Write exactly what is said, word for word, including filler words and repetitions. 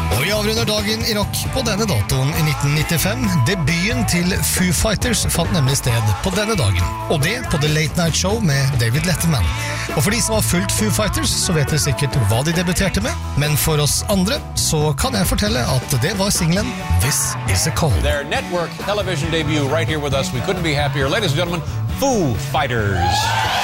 Og vi avrunder dagen i rock på denne datoen i nitten nittifem. Debuten til Foo Fighters fant nemlig sted på denne dagen. Og det på The Late Night Show med David Letterman. Og for de som har fulgt Foo Fighters, så vet dere sikkert hva de debuterte med. Men for oss andre, så kan jeg fortelle at det var singlen This Is A Call. Their network television debut right here with us. We couldn't be happier. Ladies and gentlemen, Foo Fighters.